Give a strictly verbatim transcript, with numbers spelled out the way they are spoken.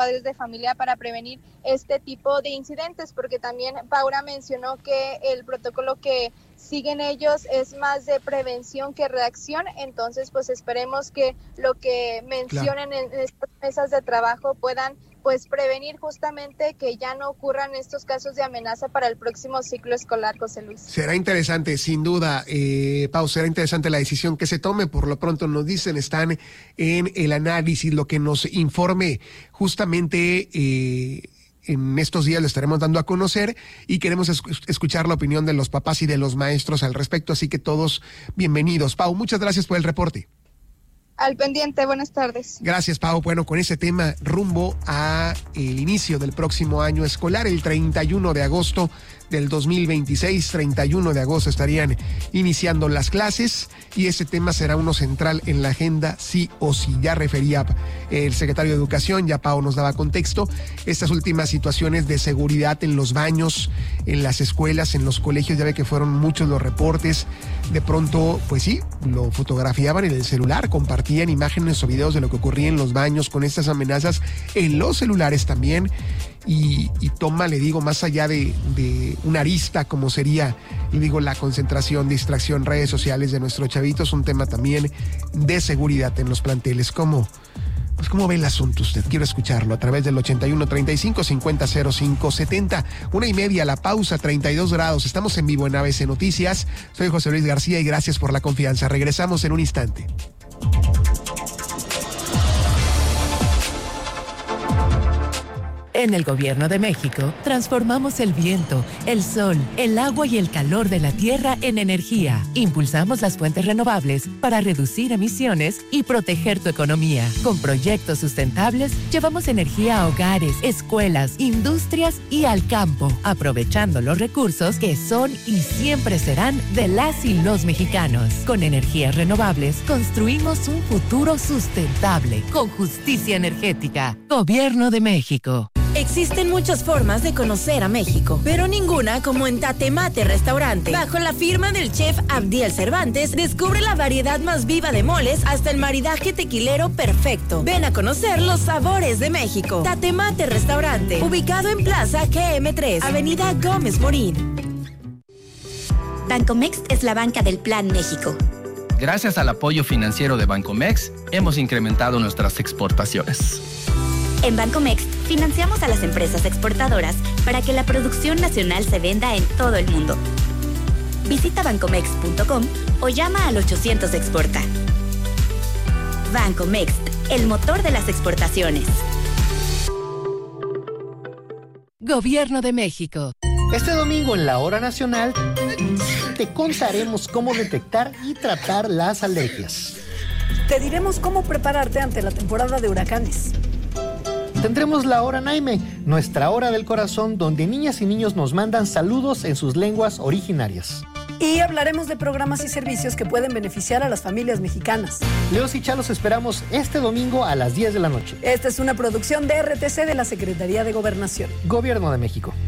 padres de familia para prevenir este tipo de incidentes, porque también Paula mencionó que el protocolo que siguen ellos es más de prevención que reacción, entonces pues esperemos que lo que mencionen claro. en estas mesas de trabajo puedan pues prevenir justamente que ya no ocurran estos casos de amenaza para el próximo ciclo escolar, José Luis. Será interesante, sin duda, eh, Pau, será interesante la decisión que se tome. Por lo pronto nos dicen, están en el análisis, lo que nos informe justamente eh, en estos días lo estaremos dando a conocer y queremos esc- escuchar la opinión de los papás y de los maestros al respecto, así que todos bienvenidos. Pau, muchas gracias por el reporte. Al pendiente, buenas tardes. Gracias, Pau. Bueno, con ese tema rumbo a el inicio del próximo año escolar, el treinta y uno de agosto del dos mil veintiséis, treinta y uno de agosto estarían iniciando las clases y ese tema será uno central en la agenda sí o sí. Ya refería el secretario de Educación, ya Pau nos daba contexto, estas últimas situaciones de seguridad en los baños, en las escuelas, en los colegios, ya ve que fueron muchos los reportes, de pronto, pues sí, lo fotografiaban en el celular, compartían imágenes o videos de lo que ocurría en los baños con estas amenazas en los celulares también. Y, y toma, le digo, más allá de, de una arista como sería, le digo, la concentración, distracción, redes sociales de nuestros chavitos, un tema también de seguridad en los planteles. ¿Cómo, pues cómo ve el asunto usted? Quiero escucharlo a través del ochenta y uno treinta y cinco cincuenta cero cinco setenta. Una y media, la pausa, treinta y dos grados. Estamos en vivo en A B C Noticias. Soy José Luis García y gracias por la confianza. Regresamos en un instante. En el Gobierno de México, transformamos el viento, el sol, el agua y el calor de la tierra en energía. Impulsamos las fuentes renovables para reducir emisiones y proteger tu economía. Con proyectos sustentables, llevamos energía a hogares, escuelas, industrias y al campo, aprovechando los recursos que son y siempre serán de las y los mexicanos. Con energías renovables, construimos un futuro sustentable, con justicia energética. Gobierno de México. Existen muchas formas de conocer a México, pero ninguna como en Tatemate Restaurante. Bajo la firma del chef Abdiel Cervantes, descubre la variedad más viva de moles hasta el maridaje tequilero perfecto. Ven a conocer los sabores de México. Tatemate Restaurante, ubicado en Plaza G M tres, Avenida Gómez Morín. Bancomext es la banca del Plan México. Gracias al apoyo financiero de Bancomext, hemos incrementado nuestras exportaciones. En Bancomext financiamos a las empresas exportadoras para que la producción nacional se venda en todo el mundo. Visita bancomext punto com o llama al ochocientos Exporta. Bancomext, el motor de las exportaciones. Gobierno de México. Este domingo en la Hora Nacional te contaremos cómo detectar y tratar las alergias. Te diremos cómo prepararte ante la temporada de huracanes. Tendremos la Hora Naime, nuestra hora del corazón, donde niñas y niños nos mandan saludos en sus lenguas originarias. Y hablaremos de programas y servicios que pueden beneficiar a las familias mexicanas. Leos y Chalos esperamos este domingo a las diez de la noche. Esta es una producción de R T C de la Secretaría de Gobernación. Gobierno de México.